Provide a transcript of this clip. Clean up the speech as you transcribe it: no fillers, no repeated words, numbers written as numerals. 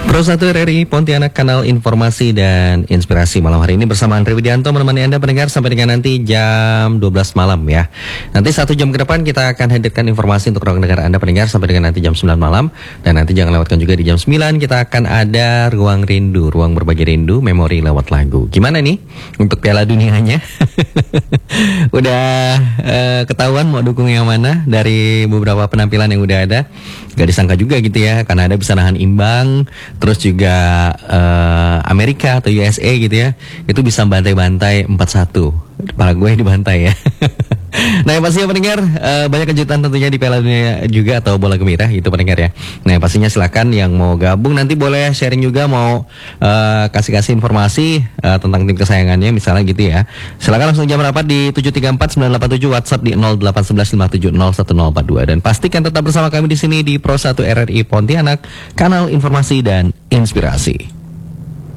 Pro 1 RRI Pontianak, kanal informasi dan inspirasi. Malam hari ini bersama Andre Widianto menemani Anda pendengar sampai dengan nanti jam 12 malam ya. Nanti 1 jam ke depan kita akan hadirkan informasi untuk ruang dengar Anda pendengar sampai dengan nanti jam 9 malam. Dan nanti jangan lewatkan juga di jam 9 kita akan ada Ruang Rindu, ruang berbagi rindu, memori lewat lagu. Gimana nih untuk Piala Dunianya? Udah ketahuan mau dukung yang mana dari beberapa penampilan yang udah ada? Gak disangka juga gitu ya, karena ada bisa nahan imbang. Terus juga Amerika atau USA gitu ya, itu bisa bantai-bantai 4-1. Paraguay dibantai ya. Nah yang pastinya pendengar, banyak kejutan tentunya di Piala Dunia juga atau bola gembira gitu pendengar ya. Nah yang pastinya silakan yang mau gabung nanti boleh sharing juga, mau kasih informasi tentang tim kesayangannya misalnya gitu ya. Silakan langsung jam rapat di 734-987, WhatsApp di 081157011042. Dan pastikan tetap bersama kami di sini di Pro 1 RRI Pontianak, kanal informasi dan inspirasi.